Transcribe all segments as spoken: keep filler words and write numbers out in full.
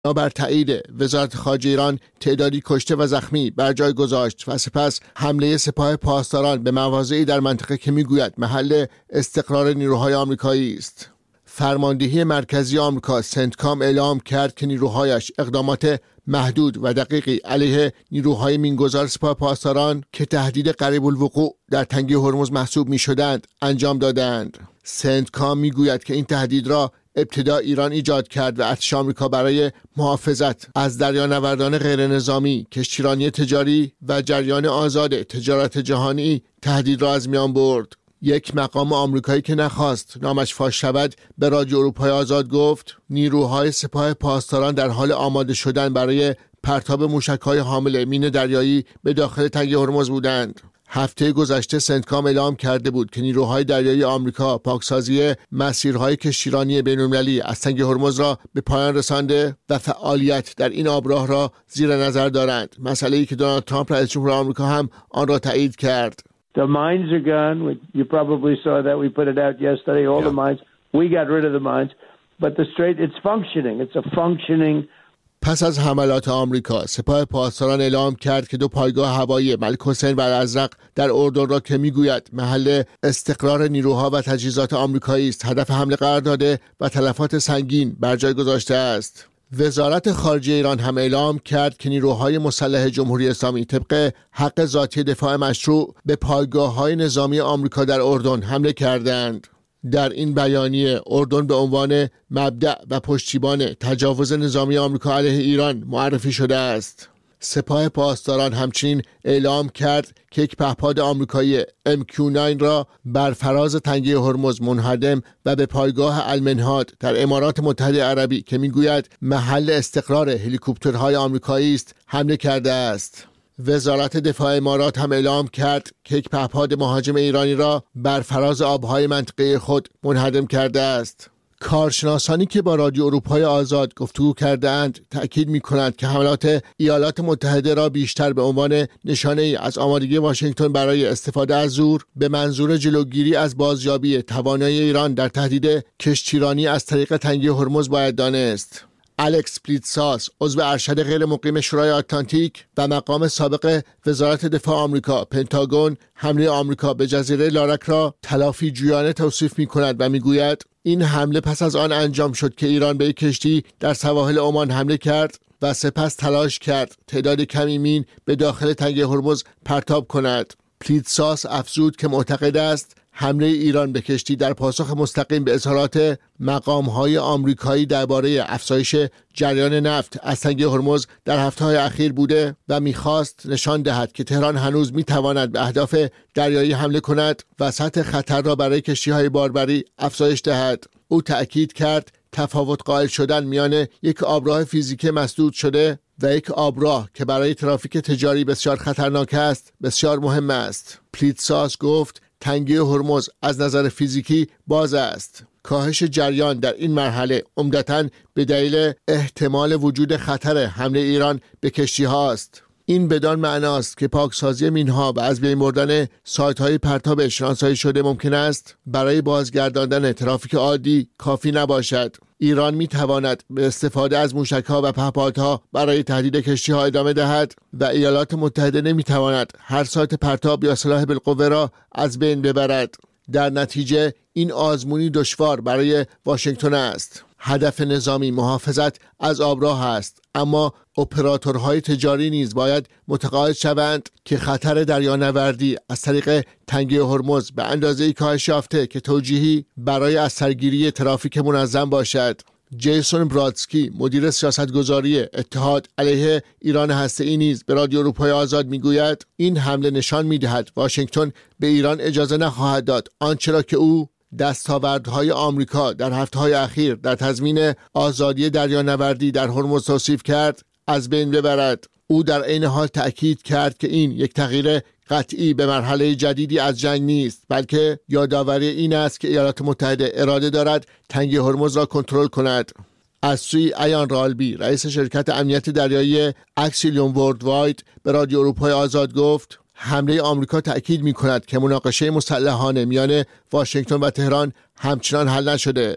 بر تایید وزارت خارجه ایران تعدادی کشته و زخمی بر جای گذاشت و سپس حمله سپاه پاسداران به مواضعی در منطقه که میگوید محل استقرار نیروهای آمریکایی است. فرماندهی مرکزی آمریکا سنتکام اعلام کرد که نیروهایش اقدامات محدود و دقیقی علیه نیروهای مینگذار سپاه پاسداران که تهدید قریب الوقوع در تنگه هرمز محسوب می‌شدند انجام دادند. سنتکام میگوید که این تهدید را ابتدا ایران ایجاد کرد و ارتش آمریکا برای محافظت از دریانوردان غیر نظامی، کشتیرانی تجاری و جریان آزاد تجارت جهانی تهدید را از میان برد. یک مقام آمریکایی که نخواست نامش فاش شود به رادیو اروپای آزاد گفت نیروهای سپاه پاسداران در حال آماده شدن برای پرتاب موشک‌های حامل مین دریایی به داخل تنگه هرمز بودند. هفته گذشته سنتکام اعلام کرده بود که نیروهای دریایی آمریکا پاکسازی مسیرهای کشتیرانی بین‌المللی از تنگه هرمز را به پایان رسانده و فعالیت در این آبراه را زیر نظر دارند، مسئله‌ای که دونالد ترامپ رئیس جمهور آمریکا هم آن را تایید کرد. The mines are gone. You probably saw that. We put it out yesterday, all yeah. the mines. We got rid of the mines. But the strait, it's functioning. It's a functioning. پس از حملات آمریکا، سپاه پاسداران اعلام کرد که دو پایگاه هوایی ملک حسین و الازرق در اردن را که میگوید محل استقرار نیروها و تجهیزات آمریکایی است، هدف حمله قرار داده و تلفات سنگین بر جای گذاشته است. وزارت خارجه ایران هم اعلام کرد که نیروهای مسلح جمهوری اسلامی طبق حق ذاتی دفاع مشروع به پایگاه‌های نظامی آمریکا در اردن حمله کردند. در این بیانیه اردن به عنوان مبدأ و پشتیبان تجاوز نظامی آمریکا علیه ایران معرفی شده است. سپاه پاسداران همچنین اعلام کرد که یک پهپاد آمریکایی ام کیو نه را بر فراز تنگه هرمز منهدم و به پایگاه المنهاد در امارات متحده عربی که میگوید محل استقرار هلیکوپترهای آمریکایی است حمله کرده است. وزارت دفاع امارات هم اعلام کرد که یک پهپاد مهاجم ایرانی را بر فراز آبهای منطقه خود منهدم کرده است. کارشناسانی که با رادیو اروپای آزاد گفتگو کردند تأکید می‌کنند که حملات ایالات متحده را بیشتر به عنوان نشانه‌ای از آمادگی واشنگتن برای استفاده از زور به منظور جلوگیری از بازیابی توانایی ایران در تهدید کشتیرانی از طریق تنگه هرمز باید دانست. الکس پلیتساس، عضو ارشد غیر مقیم شورای آتلانتیک و مقام سابق وزارت دفاع آمریکا پنتاگون، حمله آمریکا به جزیره لارک را تلافی جویانه توصیف می‌کند و می‌گوید این حمله پس از آن انجام شد که ایران به یک کشتی در سواحل عمان حمله کرد و سپس تلاش کرد تعداد کمی مین به داخل تنگه هرمز پرتاب کند. پلیتساس افزود که معتقد است حمله ایران به کشتی در پاسخ مستقیم به اظهارات مقام‌های آمریکایی درباره افزایش جریان نفت از تنگه هرمز در هفته‌های اخیر بوده و می‌خواست نشان دهد که تهران هنوز می‌تواند به اهداف دریایی حمله کند و سطح خطر را برای کشتی‌های باربری افزایش دهد. او تأکید کرد تفاوت قائل شدن میان یک آبراه فیزیکی مسدود شده و یک آبراه که برای ترافیک تجاری بسیار خطرناک است بسیار مهم است. پلیتساس گفت تنگه هرمز از نظر فیزیکی باز است. کاهش جریان در این مرحله عمدتاً به دلیل احتمال وجود خطر حمله ایران به کشتی هاست. این بدان معناست که پاکسازی مینها و از بین بردن سایت‌های پرتاب شناسایی شده ممکن است برای بازگرداندن ترافیک عادی کافی نباشد. ایران می‌تواند به استفاده از موشک‌ها و پهپادها برای تهدید کشتی‌ها ادامه دهد و ایالات متحده نمی‌تواند هر سایت پرتاب یا سلاح بالقوه را از بین ببرد. در نتیجه این آزمونی دشوار برای واشنگتن است. هدف نظامی محافظت از آبراه است، اما اپراتورهای تجاری نیز باید متقاعد شوند که خطر دریانوردی از طریق تنگه هرمز به اندازه‌ای کاهش یافته که توجیهی برای از سرگیری ترافیک منظم باشد. جیسون برادسکی، مدیر سیاستگذاری اتحاد علیه ایران هسته‌ای نیز به رادیو اروپای آزاد میگوید این حمله نشان می‌دهد واشنگتن به ایران اجازه نخواهد داد آنچه را که او دستاوردهای آمریکا در هفته‌های اخیر در تضمین آزادی دریانوردی در هرمز توصیف کرد از بین ببرد. او در عین حال تأکید کرد که این یک تغییر قطعی به مرحله جدیدی از جنگ نیست، بلکه یادآوری این است که ایالات متحده اراده دارد تنگه هرمز را کنترل کند. از سوی ایان رالبی، رئیس شرکت امنیت دریایی اکسیلیوم وردواید، به رادیو اروپای آزاد گفت حمله آمریکا تأکید می‌کند که مناقشه مسلحانه میان واشنگتن و تهران همچنان حل نشده.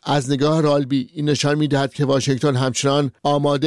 از نگاه رالبی این نشان می‌دهد که واشنگتن همچنان آماده